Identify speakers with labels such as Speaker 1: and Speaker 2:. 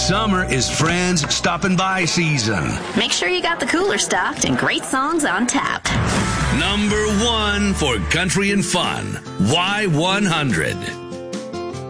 Speaker 1: Summer is friends stopping by season.
Speaker 2: Make sure you got the cooler stocked and great songs on tap.
Speaker 1: Number 1 for country and fun, Y100.